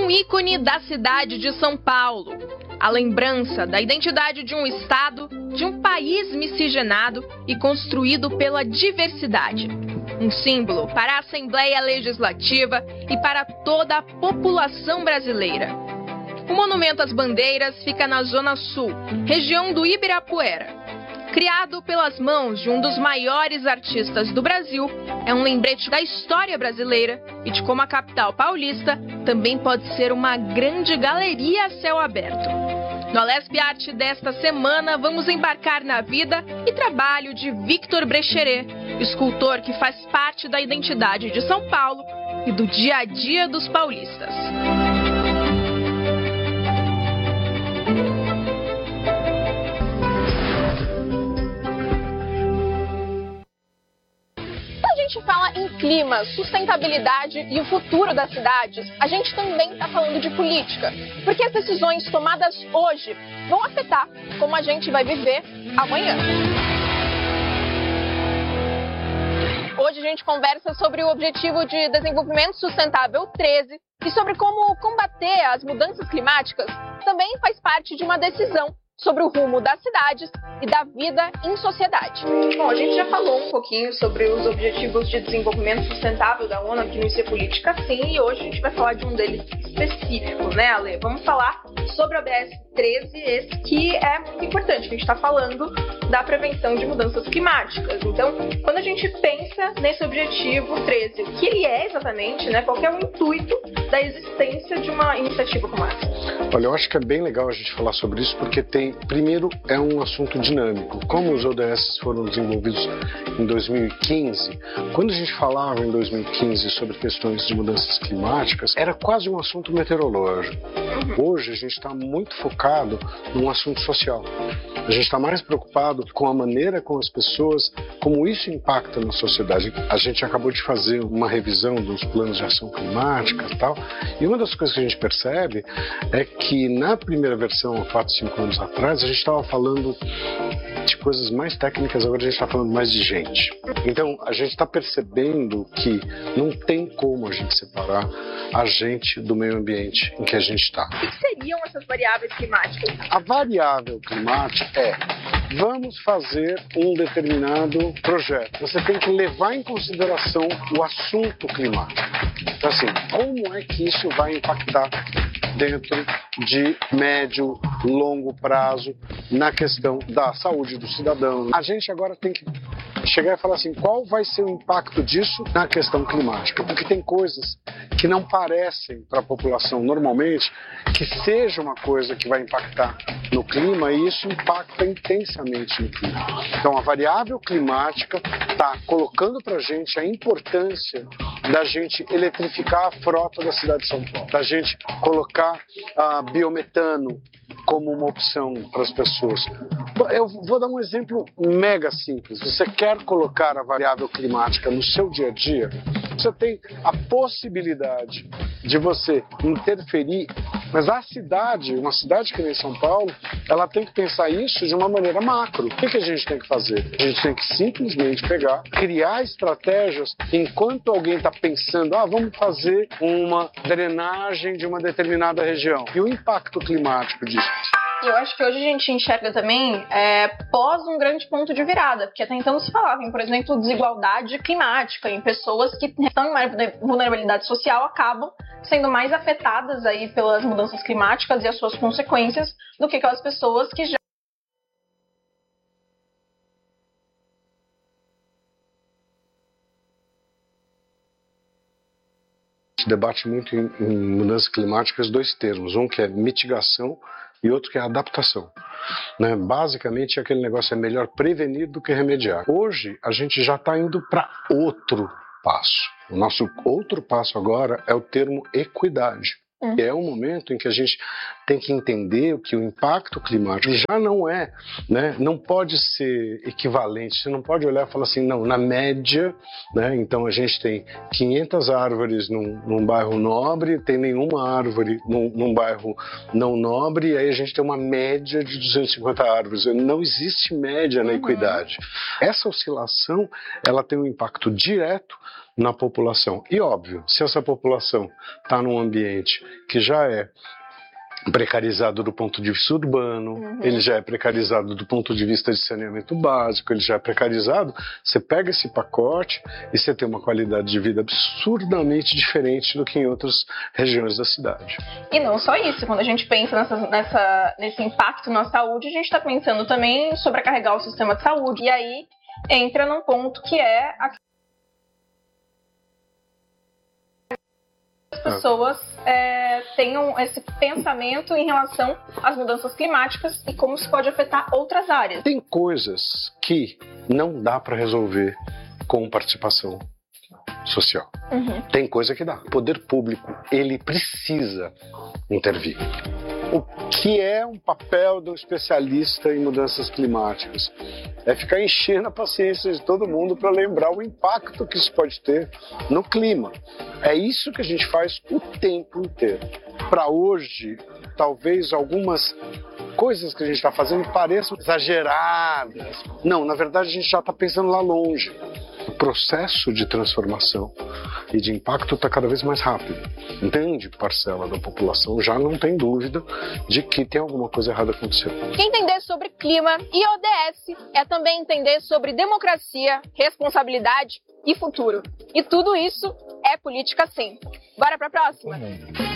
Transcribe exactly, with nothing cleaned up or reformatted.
um ícone da cidade de São Paulo. A lembrança da identidade de um estado, de um país miscigenado e construído pela diversidade. Um símbolo para a Assembleia Legislativa e para toda a população brasileira. O Monumento às Bandeiras fica na Zona Sul, região do Ibirapuera. Criado pelas mãos de um dos maiores artistas do Brasil, é um lembrete da história brasileira e de como a capital paulista também pode ser uma grande galeria a céu aberto. No Alesp Arte desta semana, vamos embarcar na vida e trabalho de Victor Brecheret, escultor que faz parte da identidade de São Paulo e do dia a dia dos paulistas. Quando a gente fala em clima, sustentabilidade e o futuro das cidades, a gente também está falando de política, porque as decisões tomadas hoje vão afetar como a gente vai viver amanhã. Hoje a gente conversa sobre o Objetivo de Desenvolvimento Sustentável treze e sobre como combater as mudanças climáticas também faz parte de uma decisão sobre o rumo das cidades e da vida em sociedade. Bom, a gente já falou um pouquinho sobre os Objetivos de Desenvolvimento Sustentável da ONU aqui no I C Política, sim, e hoje a gente vai falar de um deles específico, né, Ale? Vamos falar sobre o O B S treze, esse que é muito importante, a gente está falando da prevenção de mudanças climáticas. Então, quando a gente pensa nesse Objetivo treze, o que ele é exatamente, né? Qual que é o intuito da existência de uma iniciativa como essa? Olha, eu acho que é bem legal a gente falar sobre isso, porque tem, primeiro, é um assunto dinâmico. Como os O D S foram desenvolvidos em dois mil e quinze, quando a gente falava em dois mil e quinze sobre questões de mudanças climáticas, era quase um assunto meteorológico. Hoje a gente está muito focado num assunto social. A gente está mais preocupado com a maneira como as pessoas, como isso impacta na sociedade. A gente acabou de fazer uma revisão dos planos de ação climática e tal, e uma das coisas que a gente percebe é que na primeira versão, há quatro, cinco anos atrás, a gente estava falando de coisas mais técnicas, agora a gente está falando mais de gente. Então, a gente está percebendo que não tem como a gente separar a gente do meio ambiente em que a gente está. O que seriam essas variáveis climáticas? A variável climática é: vamos fazer um determinado projeto. Você tem que levar em consideração o assunto climático. Então, assim, como é que isso vai impactar dentro de médio, longo prazo na questão da saúde do cidadão? A gente agora tem que chegar e falar assim, qual vai ser o impacto disso na questão climática? Porque tem coisas que não parecem para a população normalmente que seja uma coisa que vai impactar no clima, e isso impacta intensamente no clima. Então a variável climática está colocando para a gente a importância da gente eletrificar a frota da cidade de São Paulo, da gente colocar a biometano como uma opção para as pessoas. Eu vou dar um exemplo mega simples. Você quer colocar a variável climática no seu dia a dia? Você tem a possibilidade de você interferir, mas a cidade, uma cidade que nem São Paulo, ela tem que pensar isso de uma maneira macro. O que, que a gente tem que fazer? A gente tem que simplesmente pegar, criar estratégias enquanto alguém está pensando, ah, vamos fazer uma drenagem de uma determinada região. E o impacto climático disso? E eu acho que hoje a gente enxerga também é, pós um grande ponto de virada, porque até então se falava em, por exemplo, desigualdade climática, em pessoas que estão em uma vulnerabilidade social acabam sendo mais afetadas aí pelas mudanças climáticas e as suas consequências do que aquelas pessoas que já se debate muito em, em mudanças climáticas dois termos, um que é mitigação e outro que é adaptação. Né? Basicamente, aquele negócio é melhor prevenir do que remediar. Hoje, a gente já está indo para outro passo. O nosso outro passo agora é o termo equidade. Uhum. É um momento em que a gente tem que entender que o impacto climático já não é, né, não pode ser equivalente. Você não pode olhar e falar assim, não, na média, né, então a gente tem quinhentas árvores num, num bairro nobre, tem nenhuma árvore num, num bairro não nobre, e aí a gente tem uma média de duzentas e cinquenta árvores. Não existe média na equidade. Essa oscilação, ela tem um impacto direto na população. E óbvio, se essa população está num ambiente que já é precarizado do ponto de vista urbano, uhum. ele já é precarizado do ponto de vista de saneamento básico, ele já é precarizado, você pega esse pacote e você tem uma qualidade de vida absurdamente diferente do que em outras regiões da cidade. E não só isso, quando a gente pensa nessa, nessa, nesse impacto na saúde, a gente está pensando também em sobrecarregar o sistema de saúde, e aí entra num ponto que é a as pessoas é, tenham esse pensamento em relação às mudanças climáticas e como isso pode afetar outras áreas. Tem coisas que não dá para resolver com participação social. Uhum. Tem coisa que dá. O poder público, ele precisa intervir. O que é um papel de um especialista em mudanças climáticas? É ficar enchendo a paciência de todo mundo para lembrar o impacto que isso pode ter no clima. É isso que a gente faz o tempo inteiro. Para hoje, talvez algumas coisas que a gente está fazendo pareçam exageradas. Não, na verdade a gente já está pensando lá longe. O processo de transformação e de impacto está cada vez mais rápido. Grande parcela da população já não tem dúvida de que tem alguma coisa errada acontecendo. Entender sobre clima e O D S é também entender sobre democracia, responsabilidade e futuro. E tudo isso é política sim. Bora para a próxima?